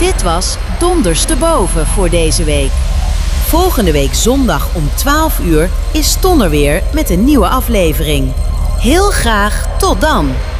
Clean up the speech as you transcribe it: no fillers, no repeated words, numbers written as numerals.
Dit was Dondersteboven voor deze week. Volgende week zondag om 12 uur is Ton er weer met een nieuwe aflevering. Heel graag tot dan!